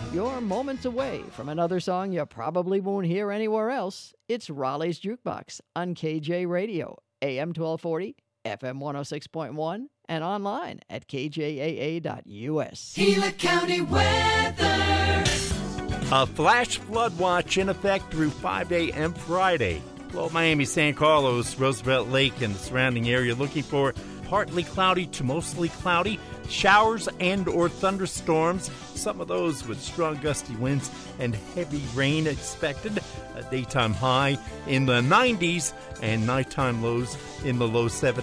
you're moments away from another song you probably won't hear anywhere else. It's Raleigh's Jukebox on KJ Radio, AM 1240, FM 106.1, and online at kjaa.us. Gila County weather. A flash flood watch in effect through 5 a.m. Friday. Below Miami, San Carlos, Roosevelt Lake, and the surrounding area, looking for partly cloudy to mostly cloudy, showers and or thunderstorms, some of those with strong gusty winds and heavy rain expected. A daytime high in the 90s and nighttime lows in the low 70s.